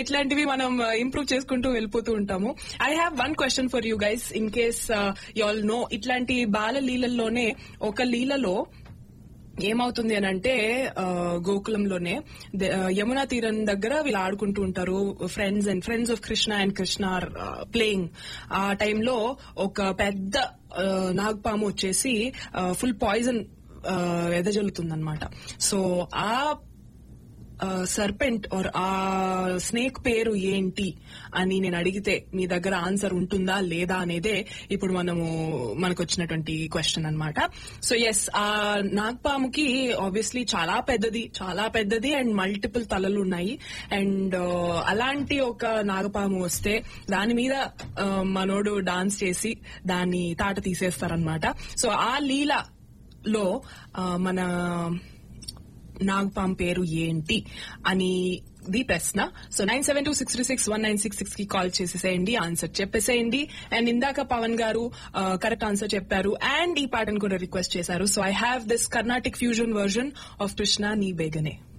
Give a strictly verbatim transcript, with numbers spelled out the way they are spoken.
ఇట్లాంటివి మనం ఇంప్రూవ్ చేసుకుంటూ వెళ్ళిపోతూ ఉంటాము. I have one question for you guys, in case you all know. ఇట్లాంటి బాల లీలల్లోనే ఒక లీలలో ఏమవుతుంది అని అంటే, గోకులంలోనే యమునా తీరం దగ్గర వీళ్ళు ఆడుకుంటూ ఉంటారు. Friends and friends of Krishna and Krishna are playing. ఆ టైంలో ఒక పెద్ద నాగపాము వచ్చేసి ఫుల్ పాయిజన్ ఎదజల్లుతుందన్నమాట. సో ఆ సర్పెంట్ ఆర్ ఆ స్నేక్ పేరు ఏంటి అని నేను అడిగితే మీ దగ్గర ఆన్సర్ ఉంటుందా లేదా అనేదే ఇప్పుడు మనము మనకు వచ్చినటువంటి క్వశ్చన్ అన్నమాట. సో ఎస్, ఆ నాగపాముకి ఆబ్వియస్లీ చాలా పెద్దది చాలా పెద్దది అండ్ మల్టిపుల్ తలలు ఉన్నాయి. అండ్ అలాంటి ఒక నాగపాము వస్తే దాని మీద మనోడు డాన్స్ చేసి దాన్ని తాట తీసేస్తారనమాట. సో ఆ లీలలో మన నాగపాం పేరు ఏంటి అని ది ప్రశ్న. So nine seven two six three six one nine six six కి కాల్ చేసేసేయండి, ఆన్సర్ చెప్పేసేయండి. అండ్ ఇందాక పవన్ గారు కరెక్ట్ ఆన్సర్ చెప్పారు అండ్ ఈ పాటను కూడా రిక్వెస్ట్ చేశారు. So I have this Carnatic fusion version of Krishna నీ బేగనే.